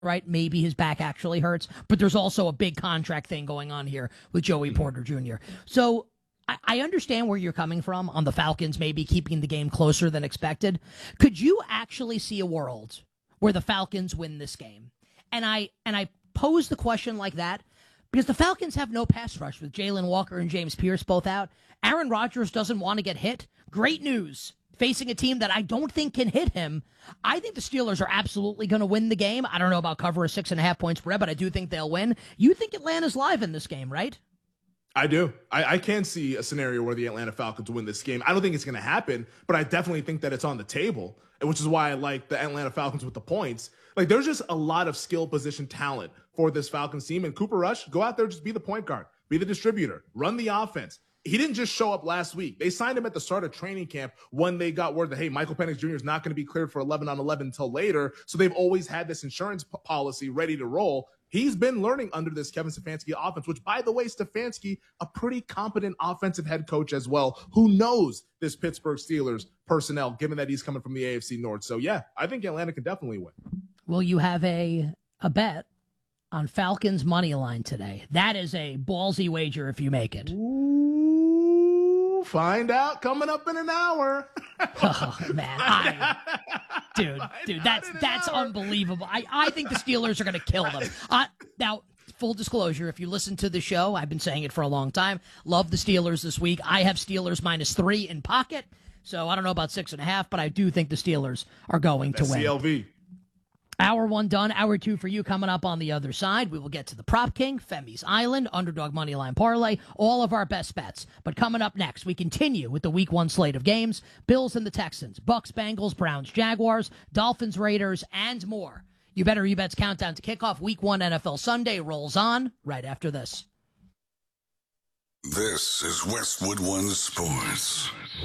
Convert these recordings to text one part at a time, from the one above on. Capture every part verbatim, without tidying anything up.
right? Maybe his back actually hurts, but there's also a big contract thing going on here with Joey Porter Junior So I, I understand where you're coming from on the Falcons maybe keeping the game closer than expected. Could you actually see a world where the Falcons win this game? And I and I pose the question like that because the Falcons have no pass rush with Jalen Walker and James Pierce both out. Aaron Rodgers doesn't want to get hit. Great news. Facing a team that I don't think can hit him. I think the Steelers are absolutely going to win the game. I don't know about cover a six and a half point spread, but I do think they'll win. You think Atlanta's live in this game, right? I do. I, I can see a scenario where the Atlanta Falcons win this game. I don't think it's going to happen, but I definitely think that it's on the table, which is why I like the Atlanta Falcons with the points. Like, there's just a lot of skill position talent for this Falcons team. And Cooper Rush, go out there, just be the point guard, be the distributor, run the offense. He didn't just show up last week. They signed him at the start of training camp when they got word that, hey, Michael Penix Junior is not going to be cleared for eleven on eleven until later. So they've always had this insurance p- policy ready to roll. He's been learning under this Kevin Stefanski offense, which, by the way, Stefanski, a pretty competent offensive head coach as well, who knows this Pittsburgh Steelers personnel, given that he's coming from the A F C North. So, yeah, I think Atlanta can definitely win. Well, you have a a bet on Falcons money line today. That is a ballsy wager if you make it. Ooh, find out coming up in an hour. Oh, man. I, dude, dude, that's that's hour. unbelievable. I, I think the Steelers are going to kill them. Uh, now, full disclosure, if you listen to the show, I've been saying it for a long time. Love the Steelers this week. I have Steelers minus three in pocket. So I don't know about six and a half, but I do think the Steelers are going that's to win. C L V. Hour one done. Hour two for you coming up on the other side. We will get to the Prop King, Femi's Island, Underdog Moneyline Parlay, all of our best bets. But coming up next, we continue with the week one slate of games. Bills and the Texans, Bucks, Bengals, Browns, Jaguars, Dolphins, Raiders, and more. You Better You Bet's countdown to kickoff week one N F L Sunday rolls on right after this. This is Westwood One Sports.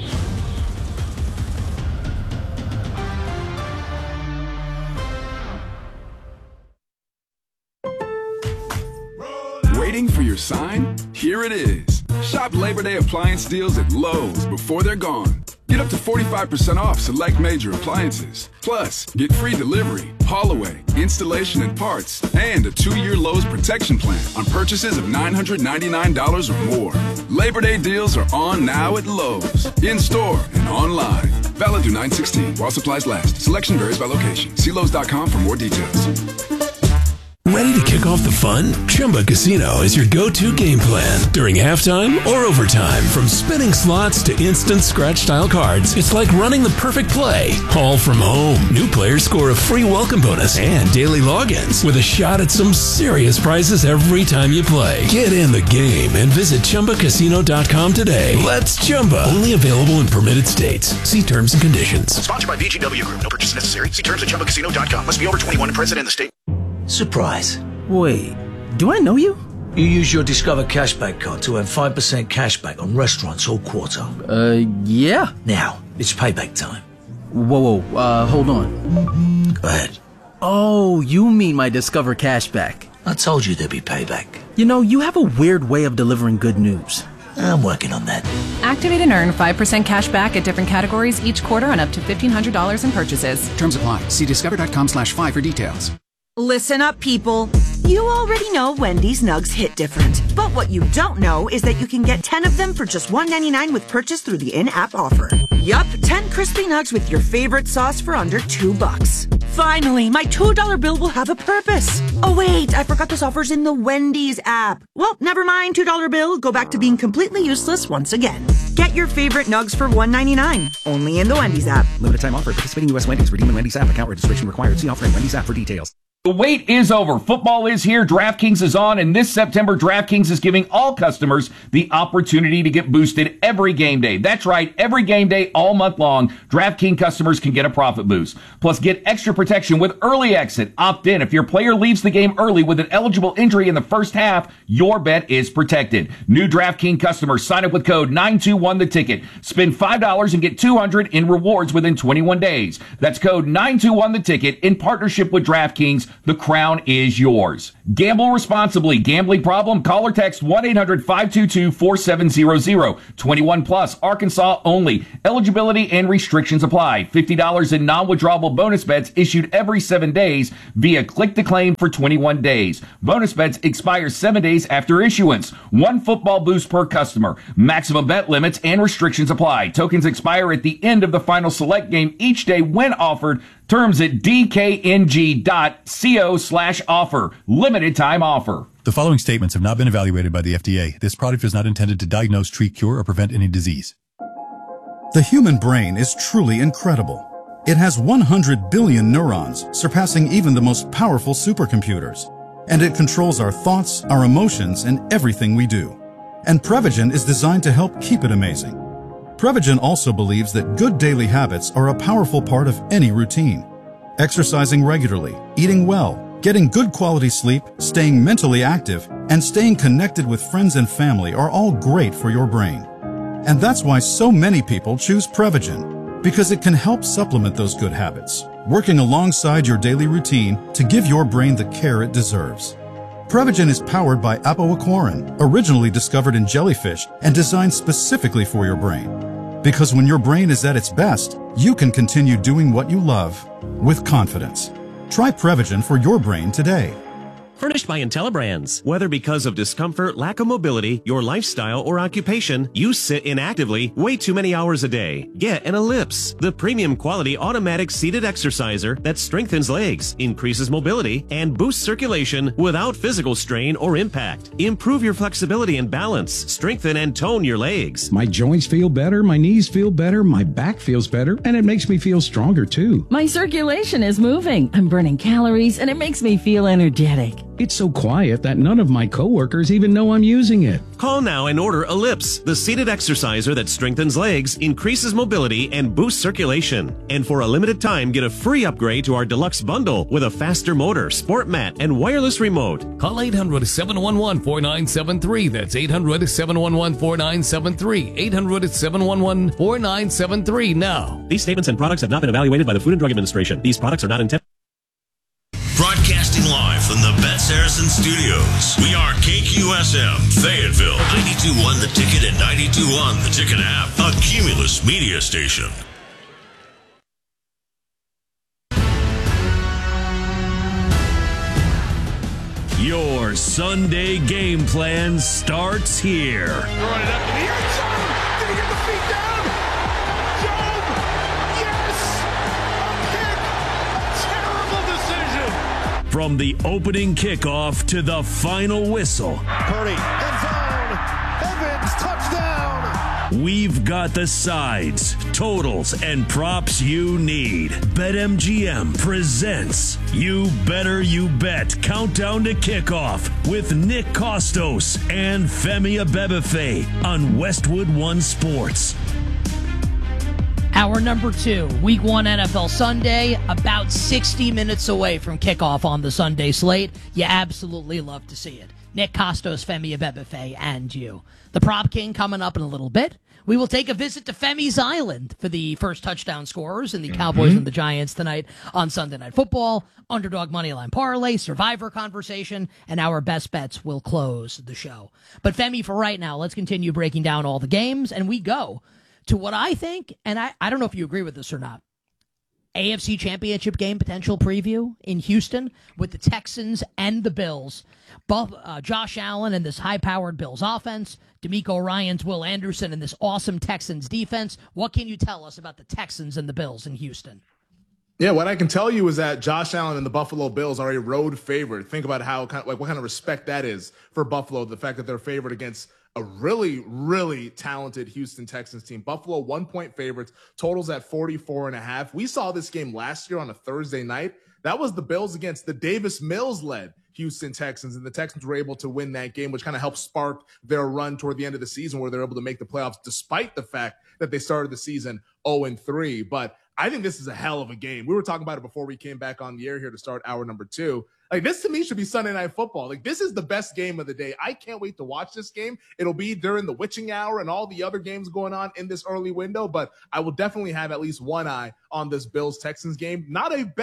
Waiting for your sign? Here it is. Shop Labor Day appliance deals at Lowe's before they're gone. Get up to forty-five percent off select major appliances. Plus, get free delivery, haul away, installation and parts, and a two-year Lowe's protection plan on purchases of nine hundred ninety-nine dollars or more. Labor Day deals are on now at Lowe's, in-store and online. Valid through nine sixteen while supplies last. Selection varies by location. See Lowe's dot com for more details. Ready to kick off the fun? Chumba Casino is your go-to game plan. During halftime or overtime, from spinning slots to instant scratch-style cards, it's like running the perfect play, all from home. New players score a free welcome bonus and daily logins with a shot at some serious prizes every time you play. Get in the game and visit Chumba Casino dot com today. Let's Chumba. Only available in permitted states. See terms and conditions. Sponsored by V G W Group. No purchase necessary. See terms at Chumba Casino dot com. Must be over twenty-one and present in the state. Surprise. Wait, do I know you? You use your Discover Cashback card to earn five percent cashback on restaurants all quarter. Uh, yeah. Now, it's payback time. Whoa, whoa, uh, hold on. Go ahead. Oh, you mean my Discover Cashback. I told you there'd be payback. You know, you have a weird way of delivering good news. I'm working on that. Activate and earn five percent cash back at different categories each quarter on up to fifteen hundred dollars in purchases. Terms apply. See discover dot com slash five for details. Listen up, people. You already know Wendy's Nugs hit different. But what you don't know is that you can get ten of them for just one ninety-nine with purchase through the in-app offer. Yup, ten crispy nugs with your favorite sauce for under two bucks. Finally, my two dollar bill will have a purpose. Oh wait, I forgot this offer's in the Wendy's app. Well, never mind, two dollar bill. Go back to being completely useless once again. Get your favorite nugs for one ninety-nine. Only in the Wendy's app. Limited time offer. Participating U S Wendy's. Redeem in Wendy's app. Account registration required. See offer in Wendy's app for details. The wait is over. Football is here. DraftKings is on. And this September, DraftKings is giving all customers the opportunity to get boosted every game day. That's right. Every game day, all month long, DraftKings customers can get a profit boost. Plus, get extra protection with early exit. Opt in. If your player leaves the game early with an eligible injury in the first half, your bet is protected. New DraftKings customers sign up with code nine two one the ticket. Spend five dollars and get two hundred dollars in rewards within twenty-one days. That's code nine two one the ticket in partnership with DraftKings. the crown is yours. Gamble responsibly. Gambling problem? Call or text one eight hundred five two two four seven zero zero. twenty-one plus, Arkansas only. Eligibility and restrictions apply. fifty dollars in non-withdrawable bonus bets issued every seven days via click to claim for twenty-one days. Bonus bets expire seven days after issuance. One football boost per customer. Maximum bet limits and restrictions apply. Tokens expire at the end of the final select game each day when offered. Terms at dkng.co slash offer. Limited time offer. The following statements have not been evaluated by the F D A. This product is not intended to diagnose, treat, cure, or prevent any disease. The human brain is truly incredible. It has one hundred billion neurons, surpassing even the most powerful supercomputers. And it controls our thoughts, our emotions, and everything we do. And Prevagen is designed to help keep it amazing. Prevagen also believes that good daily habits are a powerful part of any routine. Exercising regularly, eating well, getting good quality sleep, staying mentally active, and staying connected with friends and family are all great for your brain. And that's why so many people choose Prevagen, because it can help supplement those good habits, working alongside your daily routine to give your brain the care it deserves. Prevagen is powered by apoaquarin, originally discovered in jellyfish and designed specifically for your brain. Because when your brain is at its best, you can continue doing what you love with confidence. Try Prevagen for your brain today. Furnished by IntelliBrands. Whether because of discomfort, lack of mobility, your lifestyle, or occupation, you sit inactively way too many hours a day. Get an Ellipse, the premium quality automatic seated exerciser that strengthens legs, increases mobility, and boosts circulation without physical strain or impact. Improve your flexibility and balance, strengthen and tone your legs. My joints feel better, my knees feel better, my back feels better, and it makes me feel stronger too. My circulation is moving. I'm burning calories, and it makes me feel energetic. It's so quiet that none of my coworkers even know I'm using it. Call now and order Ellipse, the seated exerciser that strengthens legs, increases mobility, and boosts circulation. And for a limited time, get a free upgrade to our deluxe bundle with a faster motor, sport mat, and wireless remote. Call eight hundred, seven one one, four nine seven three. That's eight hundred, seven one one, four nine seven three. eight hundred, seven one one, four nine seven three now. These statements and products have not been evaluated by the Food and Drug Administration. These products are not intended. Broadcasting live from the Bet Saracen Studios. We are K Q S M, Fayetteville, ninety-two point one The Ticket and ninety-two point one The Ticket app, a Cumulus media station. Your Sunday game plan starts here. Throwing it up to the end zone. Did he get the feet down? Job, yes! A kick, a terrible decision. From the opening kickoff to the final whistle. Purdy, end zone, Evans, touchdown. We've got the sides, totals, and props you need. BetMGM presents You Better You Bet Countdown to Kickoff with Nick Costos and Femi Abebefe on Westwood One Sports. Hour number two, week one N F L Sunday, about sixty minutes away from kickoff on the Sunday slate. You absolutely love to see it. Nick Costos, Femi Abebefe, and you. The Prop King coming up in a little bit. We will take a visit to Femi's Island for the first touchdown scorers in the mm-hmm. Cowboys and the Giants tonight on Sunday Night Football. Underdog Moneyline Parlay, Survivor Conversation, and our best bets will close the show. But Femi, for right now, let's continue breaking down all the games, and we go to what I think, and I, I don't know if you agree with this or not, A F C Championship game potential preview in Houston with the Texans and the Bills. Both, uh, Josh Allen and this high-powered Bills offense, DeMeco Ryans, Will Anderson, and this awesome Texans defense. What can you tell us about the Texans and the Bills in Houston? Yeah, what I can tell you is that Josh Allen and the Buffalo Bills are a road favorite. Think about how, like, what kind of respect that is for Buffalo, the fact that they're favored against a really, really talented Houston Texans team. Buffalo one-point favorites, totals at forty-four and a half. We saw this game last year on a Thursday night. That was the Bills against the Davis Mills-led Houston Texans, and the Texans were able to win that game, which kind of helped spark their run toward the end of the season where they're able to make the playoffs despite the fact that they started the season oh and three. But I think this is a hell of a game. We were talking about it before we came back on the air here to start hour number two. Like, this to me should be Sunday Night Football. Like, this is the best game of the day. I can't wait to watch this game. It'll be during the witching hour and all the other games going on in this early window, but I will definitely have at least one eye on this Bills-Texans game. Not a bet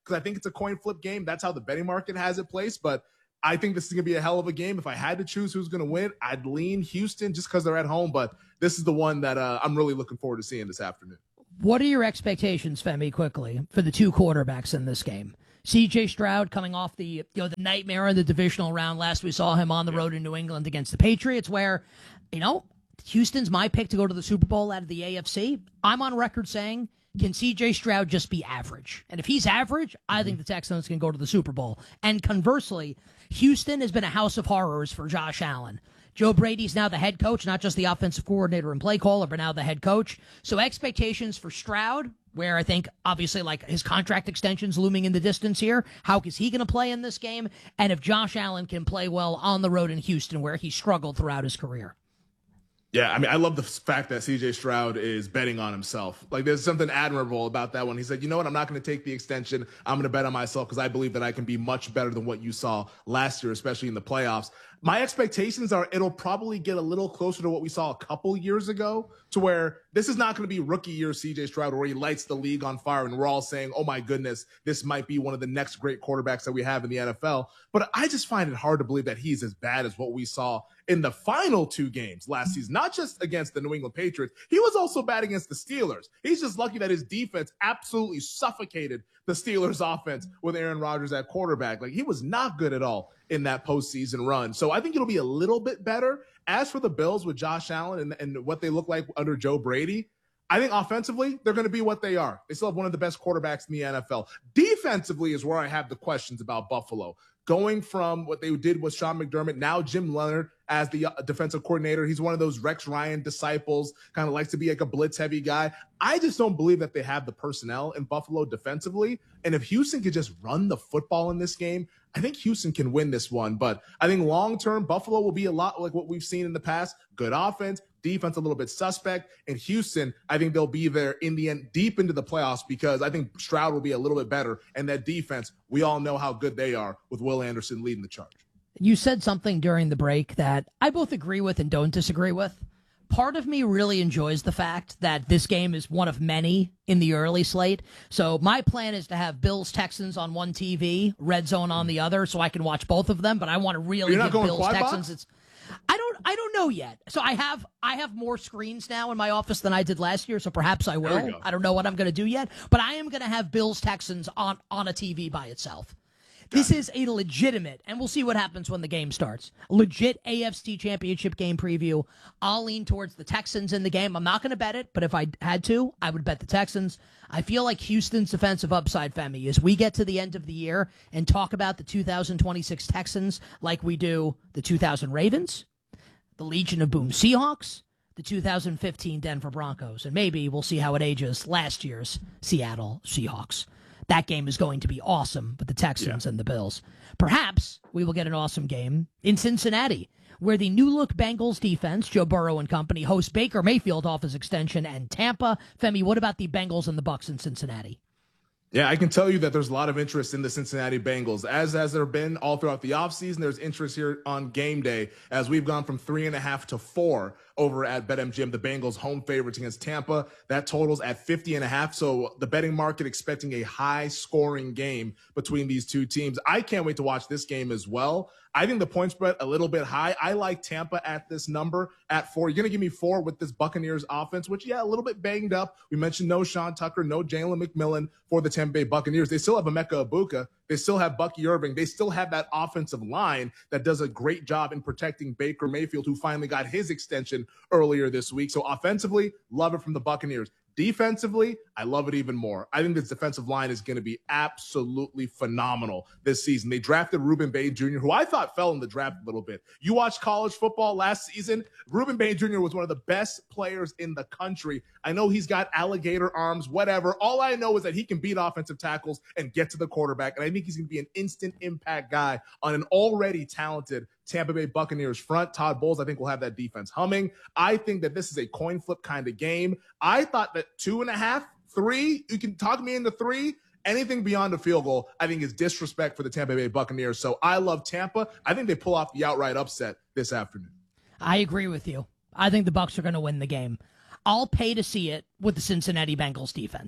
because I think it's a coin flip game. That's how the betting market has it placed. But I think this is going to be a hell of a game. If I had to choose who's going to win, I'd lean Houston just because they're at home. But this is the one that uh, I'm really looking forward to seeing this afternoon. What are your expectations, Femi, quickly, for the two quarterbacks in this game? C J Stroud coming off the you know the nightmare in the divisional round. Last we saw him on the road in New England against the Patriots, where, you know, Houston's my pick to go to the Super Bowl out of the A F C. I'm on record saying, can C J Stroud just be average? And if he's average, I think the Texans can go to the Super Bowl. And conversely, Houston has been a house of horrors for Josh Allen. Joe Brady's now the head coach, not just the offensive coordinator and play caller, but now the head coach. So expectations for Stroud, where I think obviously like his contract extension's looming in the distance here. How is he going to play in this game? And if Josh Allen can play well on the road in Houston, where he struggled throughout his career. Yeah, I mean, I love the fact that C J Stroud is betting on himself. Like, there's something admirable about that one. He said, you know what, I'm not going to take the extension. I'm going to bet on myself because I believe that I can be much better than what you saw last year, especially in the playoffs. My expectations are it'll probably get a little closer to what we saw a couple years ago, to where this is not going to be rookie year C J Stroud where he lights the league on fire and we're all saying, oh my goodness, this might be one of the next great quarterbacks that we have in the N F L. But I just find it hard to believe that he's as bad as what we saw in the final two games last season, not just against the New England Patriots. He was also bad against the Steelers. He's just lucky that his defense absolutely suffocated the Steelers offense with Aaron Rodgers at quarterback. Like, he was not good at all in that postseason run. So I think it'll be a little bit better. As for the Bills with Josh Allen and, and what they look like under Joe Brady, I think offensively, they're going to be what they are. They still have one of the best quarterbacks in the N F L. Defensively is where I have the questions about Buffalo. Going from what they did with Sean McDermott, now Jim Leonard as the defensive coordinator. He's one of those Rex Ryan disciples, kind of likes to be like a blitz-heavy guy. I just don't believe that they have the personnel in Buffalo defensively. And if Houston could just run the football in this game, I think Houston can win this one. But I think long-term, Buffalo will be a lot like what we've seen in the past. Good offense, defense a little bit suspect. And Houston, I think they'll be there in the end, deep into the playoffs, because I think Stroud will be a little bit better. And that defense, we all know how good they are with Will Anderson leading the charge. You said something during the break that I both agree with and don't disagree with. Part of me really enjoys the fact that this game is one of many in the early slate. So my plan is to have Bills Texans on one T V, Red Zone on the other, so I can watch both of them. But I want to really You're not give going Bills quad Texans. box? It's I don't I don't know yet. So I have I have more screens now in my office than I did last year. So perhaps I will. I don't know what I'm going to do yet, but I am going to have Bills Texans on on a T V by itself. This is a legitimate, and we'll see what happens when the game starts, legit A F C Championship game preview. I'll lean towards the Texans in the game. I'm not going to bet it, but if I had to, I would bet the Texans. I feel like Houston's defensive upside, Femi, as we get to the end of the year and talk about the two thousand twenty-six Texans like we do the two thousand Ravens, the Legion of Boom Seahawks, the two thousand fifteen Denver Broncos, and maybe we'll see how it ages last year's Seattle Seahawks. That game is going to be awesome, but the Texans yeah. and the Bills. Perhaps we will get an awesome game in Cincinnati, where the new-look Bengals defense, Joe Burrow and company, host Baker Mayfield off his extension, and Tampa. Femi, what about the Bengals and the Bucs in Cincinnati? Yeah, I can tell you that there's a lot of interest in the Cincinnati Bengals. As has there been all throughout the offseason, there's interest here on game day as we've gone from three and a half to four over at BetMGM, the Bengals home favorites against Tampa. That totals at fifty and a half. So the betting market expecting a high scoring game between these two teams. I can't wait to watch this game as well. I think the point spread a little bit high. I like Tampa at this number at four. You're going to give me four with this Buccaneers offense, which, yeah, a little bit banged up. We mentioned no Sean Tucker, no Jalen McMillan for the Tampa Bay Buccaneers. They still have Emeka Egbuka. They still have Bucky Irving. They still have that offensive line that does a great job in protecting Baker Mayfield, who finally got his extension earlier this week. So offensively, love it from the Buccaneers. Defensively, I love it even more. I think this defensive line is going to be absolutely phenomenal this season. They drafted Ruben Bain Junior, who I thought fell in the draft a little bit. You watched college football last season. Ruben Bain Junior was one of the best players in the country. I know he's got alligator arms, whatever. All I know is that he can beat offensive tackles and get to the quarterback. And I think he's going to be an instant impact guy on an already talented Tampa Bay Buccaneers front. Todd Bowles, I think, will have that defense humming. I think that this is a coin flip kind of game. I thought that two and a half, three, you can talk me into three. Anything beyond a field goal, I think, is disrespect for the Tampa Bay Buccaneers. So I love Tampa. I think they pull off the outright upset this afternoon. I agree with you. I think the Bucs are going to win the game. I'll pay to see it with the Cincinnati Bengals defense.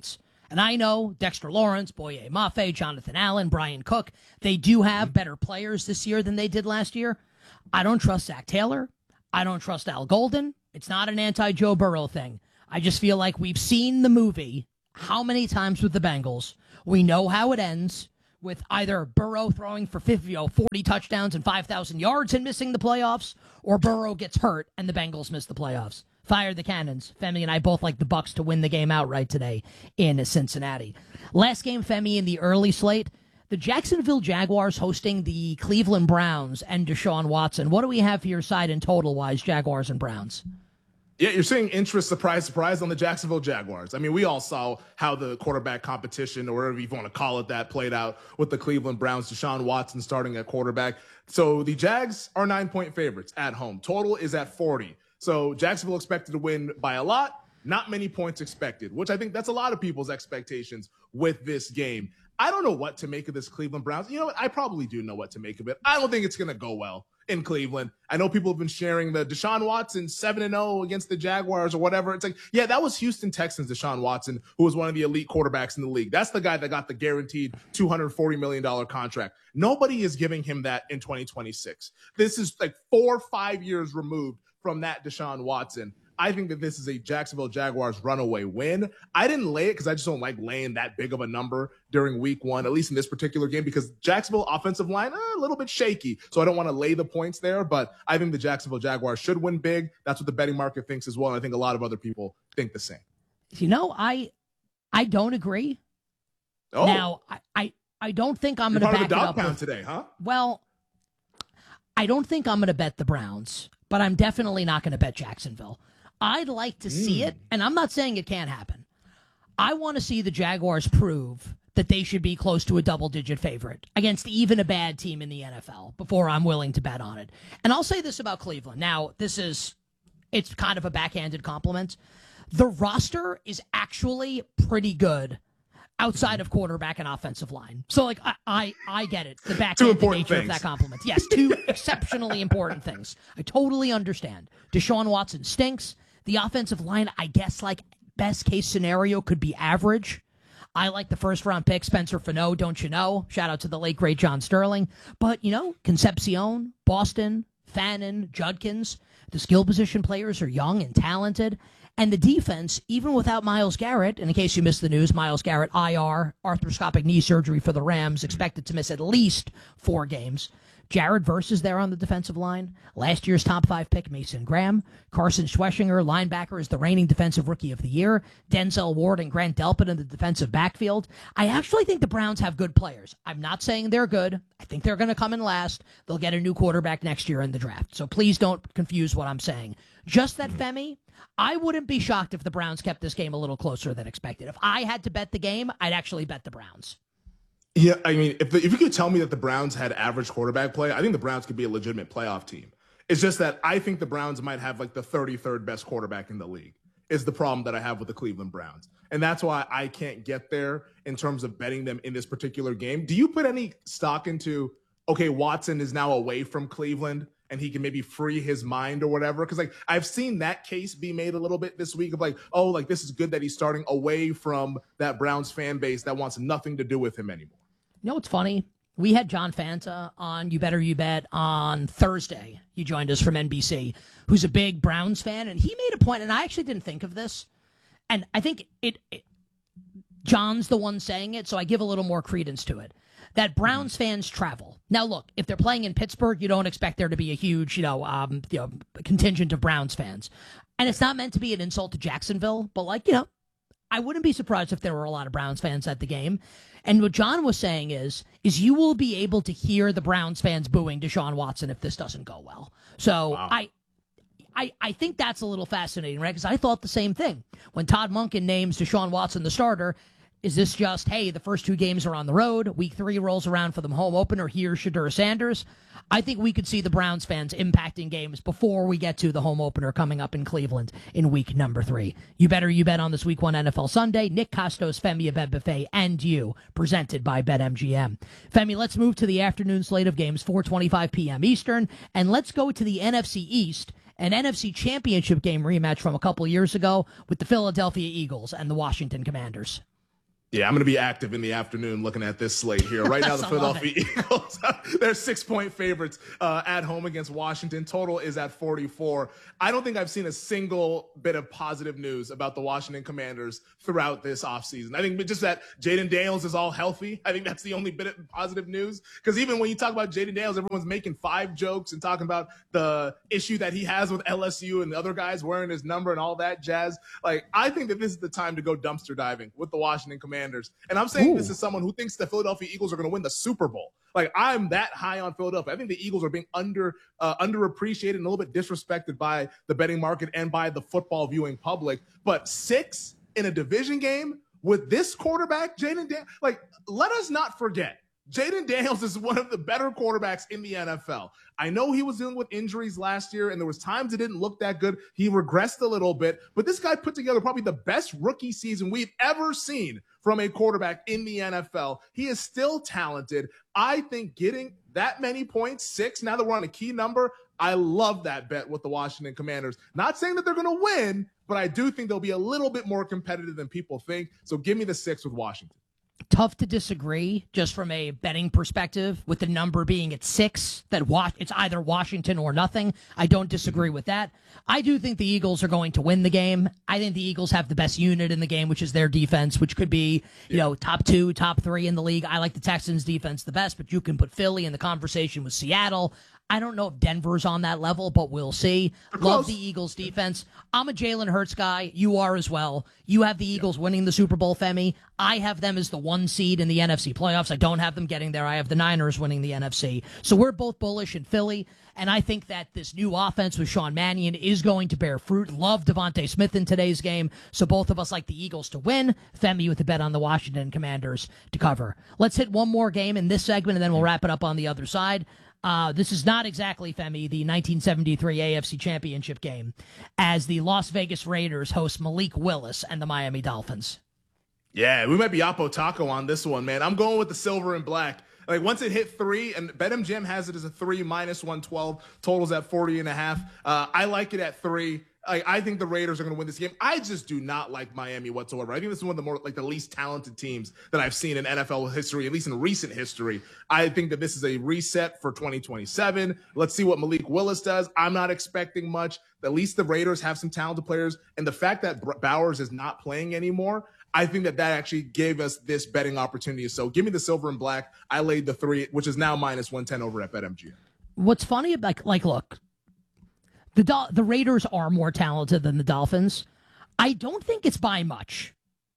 And I know Dexter Lawrence, Boye Mafe, Jonathan Allen, Brian Cook, they do have better players this year than they did last year. I don't trust Zach Taylor. I don't trust Al Golden. It's not an anti-Joe Burrow thing. I just feel like we've seen the movie how many times with the Bengals. We know how it ends with either Burrow throwing for fifty, you know, forty touchdowns and five thousand yards and missing the playoffs, or Burrow gets hurt and the Bengals miss the playoffs. Fire the cannons. Femi and I both like the Bucs to win the game outright today in Cincinnati. Last game, Femi, in the early slate, the Jacksonville Jaguars hosting the Cleveland Browns and Deshaun Watson. What do we have for your side in total-wise, Jaguars and Browns? Yeah, you're seeing interest, surprise, surprise, on the Jacksonville Jaguars. I mean, we all saw how the quarterback competition, or whatever you want to call it, that played out with the Cleveland Browns, Deshaun Watson starting at quarterback. So the Jags are nine-point favorites at home. Total is at forty. So Jacksonville expected to win by a lot, not many points expected, which I think that's a lot of people's expectations with this game. I don't know what to make of this Cleveland Browns. You know what? I probably do know what to make of it. I don't think it's going to go well in Cleveland. I know people have been sharing the Deshaun Watson seven and oh against the Jaguars or whatever. It's like, yeah, that was Houston Texans Deshaun Watson, who was one of the elite quarterbacks in the league. That's the guy that got the guaranteed two hundred forty million dollars contract. Nobody is giving him that in twenty twenty-six. This is like four or five years removed from that Deshaun Watson. I think that this is a Jacksonville Jaguars runaway win. I didn't lay it because I just don't like laying that big of a number during week one, at least in this particular game, because Jacksonville offensive line, eh, a little bit shaky. So I don't want to lay the points there, but I think the Jacksonville Jaguars should win big. That's what the betting market thinks as well. And I think a lot of other people think the same. You know, I I don't agree. Oh. Now, I, I, I don't think I'm going to back part of the it dog up pound with, today, huh? Well, I don't think I'm going to bet the Browns, but I'm definitely not going to bet Jacksonville. I'd like to see Mm. it, and I'm not saying it can't happen. I want to see the Jaguars prove that they should be close to a double-digit favorite against even a bad team in the N F L before I'm willing to bet on it. And I'll say this about Cleveland. Now, this is, it's kind of a backhanded compliment. The roster is actually pretty good outside of quarterback and offensive line. So, like, I I, I get it. The backhanded nature things. of that compliment. Yes, two exceptionally important things. I totally understand. Deshaun Watson stinks. The offensive line, I guess, like, best case scenario could be average. I like the first round pick, Spencer Fano, don't you know? Shout out to the late, great John Sterling. But, you know, Concepcion, Boston, Fannin, Judkins, the skill position players are young and talented. And the defense, even without Myles Garrett, and in case you missed the news, Myles Garrett, I R, arthroscopic knee surgery for the Rams, expected to miss at least four games. Jared Verse is there on the defensive line. Last year's top five pick, Mason Graham. Carson Schweschinger, linebacker, is the reigning defensive rookie of the year. Denzel Ward and Grant Delpit in the defensive backfield. I actually think the Browns have good players. I'm not saying they're good. I think they're going to come in last. They'll get a new quarterback next year in the draft. So please don't confuse what I'm saying. Just that, Femi, I wouldn't be shocked if the Browns kept this game a little closer than expected. If I had to bet the game, I'd actually bet the Browns. Yeah, I mean, if the, if you could tell me that the Browns had average quarterback play, I think the Browns could be a legitimate playoff team. It's just that I think the Browns might have like the thirty-third best quarterback in the league is the problem that I have with the Cleveland Browns. And that's why I can't get there in terms of betting them in this particular game. Do you put any stock into, okay, Watson is now away from Cleveland and he can maybe free his mind or whatever? Because like I've seen that case be made a little bit this week of like, oh, like this is good that he's starting away from that Browns fan base that wants nothing to do with him anymore. You know what's funny? We had John Fanta on You Better You Bet on Thursday. He joined us from N B C, who's a big Browns fan, and he made a point, and I actually didn't think of this, and I think it, it John's the one saying it, so I give a little more credence to it, that Browns fans travel. Now, look, if they're playing in Pittsburgh, you don't expect there to be a huge, you know, um, you know, contingent of Browns fans, and it's not meant to be an insult to Jacksonville, but like, you know, I wouldn't be surprised if there were a lot of Browns fans at the game. And what John was saying is, is you will be able to hear the Browns fans booing Deshaun Watson if this doesn't go well. So wow. I, I, I think that's a little fascinating, right? Because I thought the same thing. When Todd Monken names Deshaun Watson the starter, is this just, hey, the first two games are on the road, week three rolls around for the home opener, here's Shadur Sanders? I think we could see the Browns fans impacting games before we get to the home opener coming up in Cleveland in week number three. You better you bet on this week one N F L Sunday. Nick Costos, Femi Abebefe, and you, presented by BetMGM. Femi, let's move to the afternoon slate of games, four twenty-five p.m. Eastern, and let's go to the N F C East, an N F C Championship game rematch from a couple years ago with the Philadelphia Eagles and the Washington Commanders. Yeah, I'm going to be active in the afternoon looking at this slate here. Right now, the Philadelphia Eagles, they're six-point favorites uh, at home against Washington. Total is at forty-four. I don't think I've seen a single bit of positive news about the Washington Commanders throughout this offseason. I think just that Jaden Daniels is all healthy. I think that's the only bit of positive news. Because even when you talk about Jaden Daniels, everyone's making five jokes and talking about the issue that he has with L S U and the other guys wearing his number and all that jazz. Like, I think that this is the time to go dumpster diving with the Washington Commanders. And I'm saying Ooh. This is someone who thinks the Philadelphia Eagles are going to win the Super Bowl. Like, I'm that high on Philadelphia. I think the Eagles are being under uh, underappreciated and a little bit disrespected by the betting market and by the football viewing public. But six in a division game with this quarterback, Jaden Daniels, like, let us not forget, Jaden Daniels is one of the better quarterbacks in the N F L. I know he was dealing with injuries last year, and there was times it didn't look that good. He regressed a little bit, but this guy put together probably the best rookie season we've ever seen from a quarterback in the N F L. He is still talented. I think getting that many points, six, now that we're on a key number, I love that bet with the Washington Commanders. Not saying that they're going to win, but I do think they'll be a little bit more competitive than people think. So give me the six with Washington. Tough to disagree just from a betting perspective with the number being at six, that wa- it's either Washington or nothing. I don't disagree with that. I do think the Eagles are going to win the game. I think the Eagles have the best unit in the game, which is their defense, which could be, you know, top two, top three in the league. I like the Texans defense the best, but you can put Philly in the conversation with Seattle. I don't know if Denver's on that level, but we'll see. Love the Eagles defense. I'm a Jalen Hurts guy. You are as well. You have the Eagles yeah. winning the Super Bowl, Femi. I have them as the one seed in the N F C playoffs. I don't have them getting there. I have the Niners winning the N F C. So we're both bullish in Philly, and I think that this new offense with Sean Mannion is going to bear fruit. Love Devontae Smith in today's game, so both of us like the Eagles to win. Femi with the bet on the Washington Commanders to cover. Let's hit one more game in this segment, and then we'll wrap it up on the other side. Uh, this is not exactly, Femi, the nineteen seventy-three A F C Championship game, as the Las Vegas Raiders host Malik Willis and the Miami Dolphins. Yeah, we might be Oppo Taco on this one, man. I'm going with the silver and black. Like, once it hit three, and BetMGM has it as a three minus one twelve, totals at forty and a half. Uh, I like it at three. I, I think the Raiders are going to win this game. I just do not like Miami whatsoever. I think this is one of the more, like, the least talented teams that I've seen in N F L history, at least in recent history. I think that this is a reset for twenty twenty-seven. Let's see what Malik Willis does. I'm not expecting much. At least the Raiders have some talented players. And the fact that Bowers is not playing anymore, I think that that actually gave us this betting opportunity. So give me the silver and black. I laid the three, which is now minus one ten over at BetMGM. What's funny about, like, like look, the Do- the Raiders are more talented than the Dolphins. I don't think it's by much.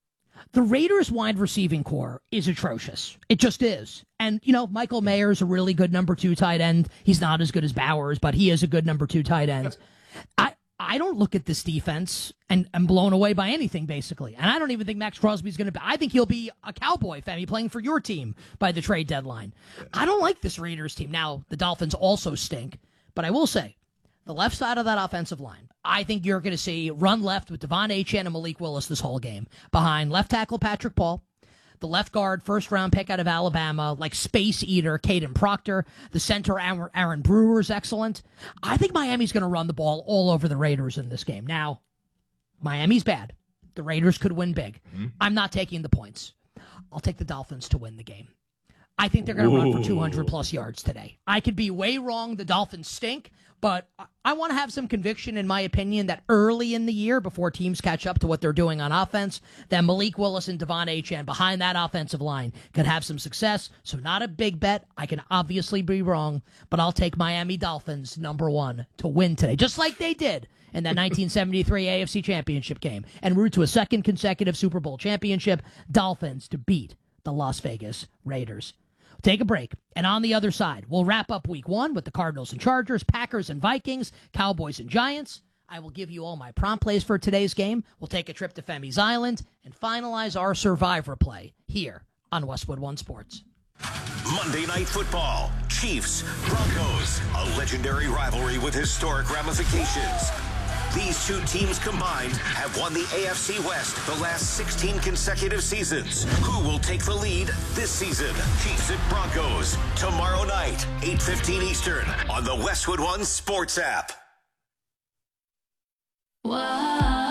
The Raiders' wide receiving core is atrocious. It just is. And, you know, Michael Mayer is a really good number two tight end. He's not as good as Bowers, but he is a good number two tight end. I I don't look at this defense and I'm blown away by anything, basically. And I don't even think Max Crosby's going to be, I think he'll be a Cowboy, Femi, playing for your team by the trade deadline. I don't like this Raiders team. Now, the Dolphins also stink, but I will say, the left side of that offensive line, I think you're going to see run left with Devon Achane and Malik Willis this whole game. Behind left tackle Patrick Paul, the left guard, first-round pick out of Alabama, like space eater Caden Proctor. The center, Aaron Brewer, is excellent. I think Miami's going to run the ball all over the Raiders in this game. Now, Miami's bad. The Raiders could win big. Mm-hmm. I'm not taking the points. I'll take the Dolphins to win the game. I think they're going to run for two hundred plus yards today. I could be way wrong. The Dolphins stink, but I want to have some conviction, in my opinion, that early in the year, before teams catch up to what they're doing on offense, that Malik Willis and Devon Achane behind that offensive line could have some success. So not a big bet. I can obviously be wrong, but I'll take Miami Dolphins number one to win today, just like they did in that nineteen seventy-three A F C Championship game, and route to a second consecutive Super Bowl championship. Dolphins to beat the Las Vegas Raiders. Take a break, and on the other side, we'll wrap up week one with the Cardinals and Chargers, Packers and Vikings, Cowboys and Giants. I will give you all my prompt plays for today's game. We'll take a trip to Femi's Island and finalize our Survivor play here on Westwood One Sports. Monday Night Football, Chiefs, Broncos, a legendary rivalry with historic ramifications. These two teams combined have won the A F C West the last sixteen consecutive seasons. Who will take the lead this season? Chiefs at Broncos, tomorrow night, eight fifteen Eastern, on the Westwood One Sports app. Whoa.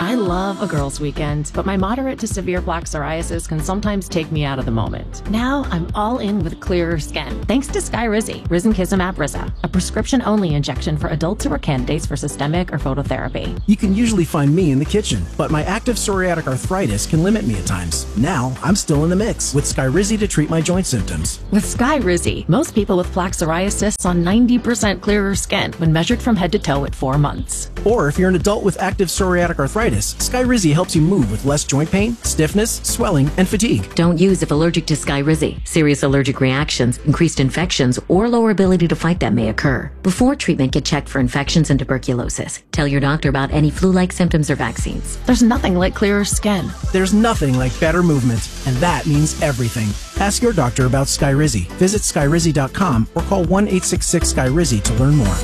I love a girls' weekend, but my moderate to severe plaque psoriasis can sometimes take me out of the moment. Now I'm all in with clearer skin, thanks to Skyrizi, Risankizumab Riza, a prescription-only injection for adults who are candidates for systemic or phototherapy. You can usually find me in the kitchen, but my active psoriatic arthritis can limit me at times. Now I'm still in the mix with Skyrizi to treat my joint symptoms. With Skyrizi, most people with plaque psoriasis saw ninety percent clearer skin when measured from head to toe at four months. Or if you're an adult with active psoriatic arthritis, Skyrizi helps you move with less joint pain, stiffness, swelling, and fatigue. Don't use if allergic to Skyrizi. Serious allergic reactions, increased infections, or lower ability to fight them may occur. Before treatment, get checked for infections and tuberculosis. Tell your doctor about any flu-like symptoms or vaccines. There's nothing like clearer skin. There's nothing like better movement, and that means everything. Ask your doctor about Skyrizi. Visit Skyrizi dot com or call one eight six six Skyrizi to learn more.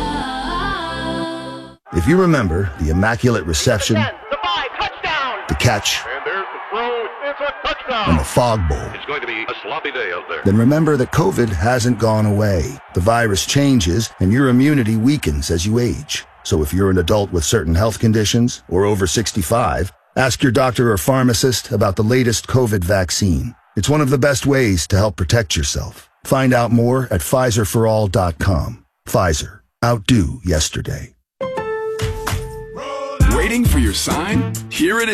If you remember the Immaculate Reception, the catch, and the fog bowl, It's going to be a sloppy day out there. then remember that COVID hasn't gone away. The virus changes and your immunity weakens as you age. So if you're an adult with certain health conditions or over sixty-five, ask your doctor or pharmacist about the latest COVID vaccine. It's one of the best ways to help protect yourself. Find out more at Pfizer for all dot com. Pfizer. Outdo yesterday. Waiting for your sign? Here it